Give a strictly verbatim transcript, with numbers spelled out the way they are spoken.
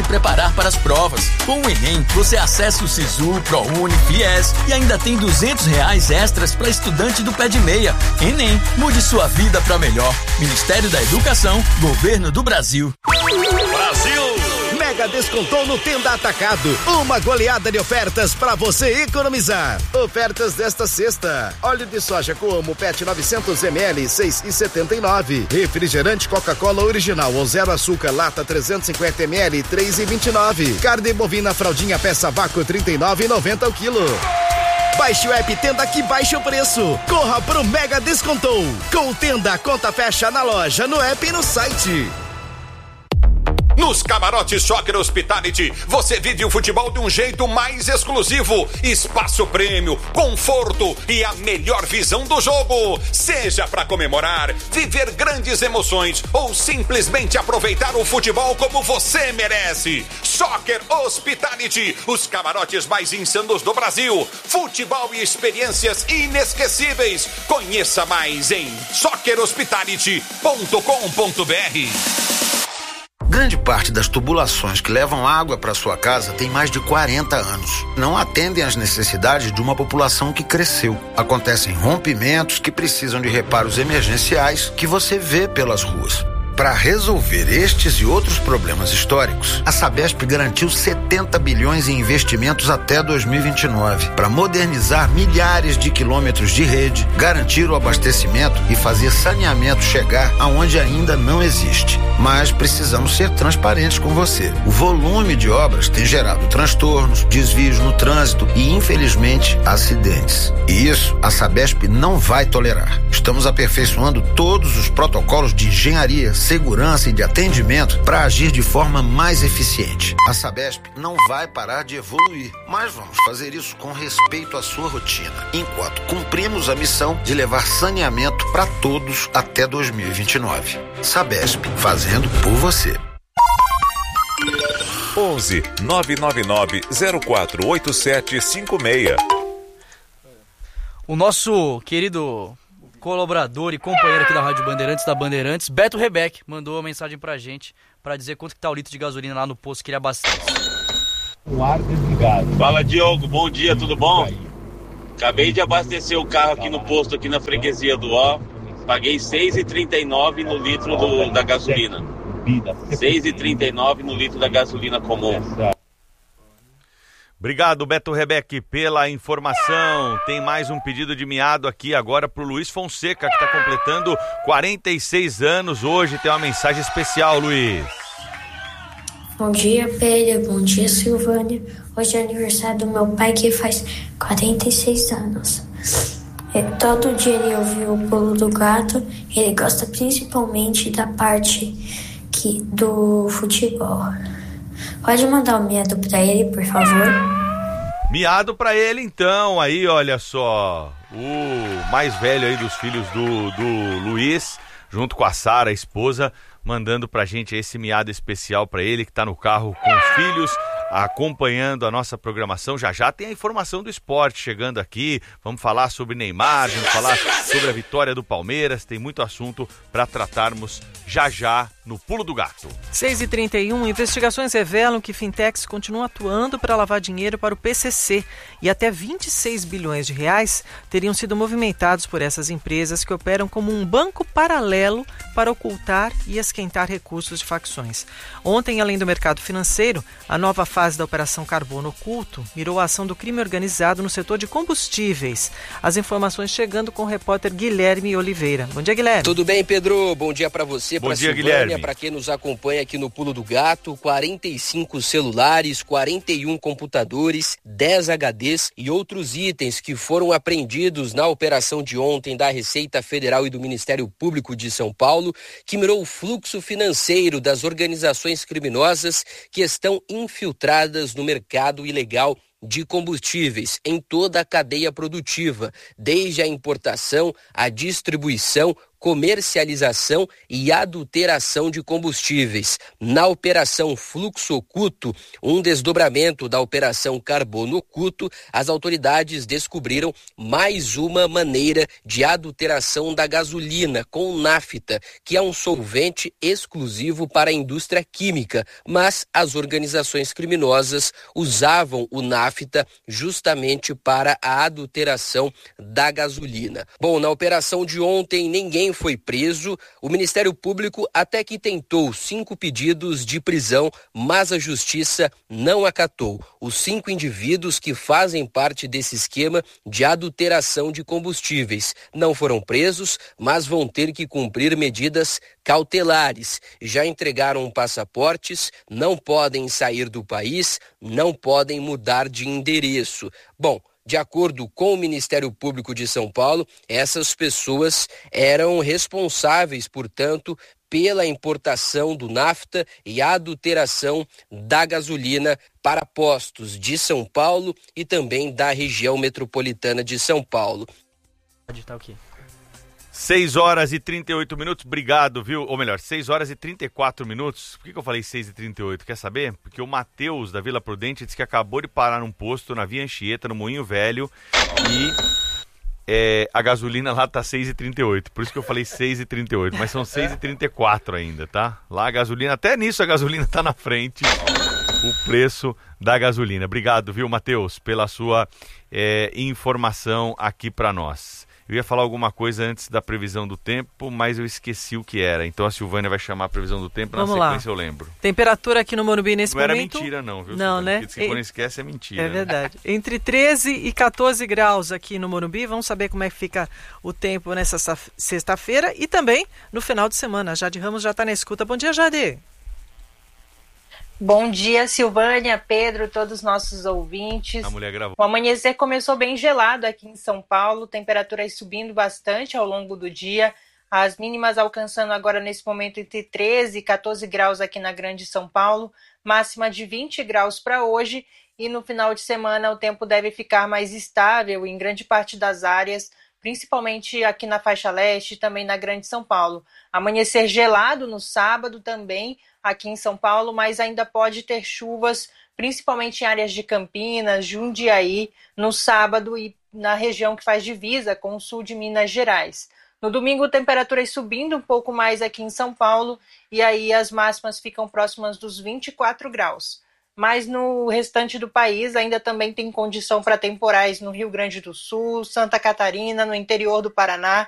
preparar para as provas. Com o Enem, você acessa o Sisu, ProUni, Fies e ainda tem duzentos reais extras para estudante do pé de meia. Enem, mude sua vida para melhor. Ministério da Educação, Governo do Brasil. Brasil! Mega descontou no Tenda Atacado. Uma goleada de ofertas para você economizar. Ofertas desta sexta: óleo de soja Coamo Pet novecentos mililitros, seis e setenta e nove. Refrigerante Coca-Cola original ou zero açúcar lata trezentos e cinquenta mililitros, três e vinte e nove. Carne bovina fraldinha peça vácuo trinta e nove e noventa o quilo. Baixe o app Tenda que baixa o preço. Corra pro Mega Descontou. Com o Tenda, a conta fecha na loja, no app e no site. Nos camarotes Soccer Hospitality, você vive o futebol de um jeito mais exclusivo. Espaço prêmio, conforto e a melhor visão do jogo. Seja para comemorar, viver grandes emoções ou simplesmente aproveitar o futebol como você merece. Soccer Hospitality, os camarotes mais insanos do Brasil. Futebol e experiências inesquecíveis. Conheça mais em soccer hospitality ponto com ponto b r. Grande parte das tubulações que levam água para sua casa tem mais de quarenta anos. Não atendem às necessidades de uma população que cresceu. Acontecem rompimentos que precisam de reparos emergenciais que você vê pelas ruas. Para resolver estes e outros problemas históricos, a Sabesp garantiu setenta bilhões em investimentos até dois mil e vinte e nove para modernizar milhares de quilômetros de rede, garantir o abastecimento e fazer saneamento chegar aonde ainda não existe. Mas precisamos ser transparentes com você. O volume de obras tem gerado transtornos, desvios no trânsito e, infelizmente, acidentes. E isso a Sabesp não vai tolerar. Estamos aperfeiçoando todos os protocolos de engenharia, segurança e de atendimento para agir de forma mais eficiente. A Sabesp não vai parar de evoluir, mas vamos fazer isso com respeito à sua rotina, enquanto cumprimos a missão de levar saneamento para todos até dois mil e vinte e nove. Sabesp, fazendo por você. onze nove nove nove zero quatro oito sete cinco seis. O nosso querido colaborador e companheiro aqui da Rádio Bandeirantes, da Bandeirantes, Beto Rebeck, mandou uma mensagem pra gente pra dizer quanto que tá o litro de gasolina lá no posto que ele abastece. O ar desligado. Fala, Diogo, bom dia, tudo bom? Acabei de abastecer o carro aqui no posto, aqui na freguesia do Ó. Paguei seis e trinta e nove no litro do, da gasolina. seis e trinta e nove no litro da gasolina comum. Obrigado, Beto Rebeck, pela informação. Tem mais um pedido de miado aqui agora pro Luiz Fonseca, que está completando quarenta e seis anos hoje. Tem uma mensagem especial, Luiz. Bom dia, Pedro. Bom dia, Silvânia. Hoje é aniversário do meu pai, que faz quarenta e seis anos. É, todo dia ele ouve o Pulo do Gato. Ele gosta principalmente da parte que, do futebol. Pode mandar um miado pra ele, por favor? Miado pra ele, então. Aí, olha só, o mais velho aí dos filhos do, do Luiz, junto com a Sara, a esposa, mandando pra gente esse miado especial pra ele, que tá no carro com os filhos, acompanhando a nossa programação. Já já tem a informação do esporte chegando aqui. Vamos falar sobre Neymar, vamos falar sobre a vitória do Palmeiras. Tem muito assunto para tratarmos já já no Pulo do Gato. seis e trinta e um, investigações revelam que fintechs continuam atuando para lavar dinheiro para o P C C e até vinte e seis bilhões de reais teriam sido movimentados por essas empresas que operam como um banco paralelo para ocultar e esquentar recursos de facções. Ontem, além do mercado financeiro, a nova fase da Operação Carbono Oculto mirou a ação do crime organizado no setor de combustíveis. As informações chegando com o repórter Guilherme Oliveira. Bom dia, Guilherme. Tudo bem, Pedro? Bom dia para você, para Silvânia, Guilherme. Para quem nos acompanha aqui no Pulo do Gato. Quarenta e cinco celulares, quarenta e um computadores, dez H Ds e outros itens que foram apreendidos na operação de ontem da Receita Federal e do Ministério Público de São Paulo, que mirou o fluxo financeiro das organizações criminosas que estão infiltradas no mercado ilegal de combustíveis em toda a cadeia produtiva, desde a importação, a distribuição, comercialização e adulteração de combustíveis. Na Operação Fluxo Oculto, um desdobramento da Operação Carbono Oculto, as autoridades descobriram mais uma maneira de adulteração da gasolina com nafta, que é um solvente exclusivo para a indústria química, mas as organizações criminosas usavam o nafta justamente para a adulteração da gasolina. Bom, na operação de ontem ninguém foi preso. O Ministério Público até que tentou cinco pedidos de prisão, mas a Justiça não acatou. Os cinco indivíduos que fazem parte desse esquema de adulteração de combustíveis não foram presos, mas vão ter que cumprir medidas cautelares. Já entregaram passaportes, não podem sair do país, não podem mudar de endereço. Bom, de acordo com o Ministério Público de São Paulo, essas pessoas eram responsáveis, portanto, pela importação do nafta e adulteração da gasolina para postos de São Paulo e também da região metropolitana de São Paulo. Tá aqui. seis horas e trinta e oito minutos, obrigado, viu? Ou melhor, seis horas e trinta e quatro minutos. Por que, que eu falei seis e trinta e oito? Quer saber? Porque o Matheus, da Vila Prudente, disse que acabou de parar num posto na Via Anchieta, no Moinho Velho, e é, a gasolina lá tá seis e trinta e oito. Por isso que eu falei seis e trinta e oito, mas são seis e trinta e quatro ainda, tá? Lá a gasolina, até nisso a gasolina tá na frente, o preço da gasolina. Obrigado, viu, Matheus, pela sua é, informação aqui para nós. Eu ia falar alguma coisa antes da previsão do tempo, mas eu esqueci o que era. Então a Silvânia vai chamar a previsão do tempo, Vamos na sequência lá. eu lembro. Temperatura aqui no Morumbi nesse não momento... Não era mentira não, viu? Não, Silvânia? né? Porque quando esquece é mentira. É verdade. Né? Entre treze e quatorze graus aqui no Morumbi. Vamos saber como é que fica o tempo nessa sexta-feira e também no final de semana. A Jade Ramos já está na escuta. Bom dia, Jade. Bom dia, Silvânia, Pedro, todos os nossos ouvintes. A mulher gravou. O amanhecer começou bem gelado aqui em São Paulo, temperaturas subindo bastante ao longo do dia, as mínimas alcançando agora nesse momento entre treze e quatorze graus aqui na Grande São Paulo, máxima de vinte graus para hoje, e no final de semana o tempo deve ficar mais estável em grande parte das áreas, principalmente aqui na faixa leste e também na Grande São Paulo. Amanhecer gelado no sábado também, aqui em São Paulo, mas ainda pode ter chuvas, principalmente em áreas de Campinas, Jundiaí, no sábado e na região que faz divisa com o sul de Minas Gerais. No domingo, temperaturas subindo um pouco mais aqui em São Paulo, e aí as máximas ficam próximas dos vinte e quatro graus. Mas no restante do país ainda também tem condição para temporais no Rio Grande do Sul, Santa Catarina, no interior do Paraná,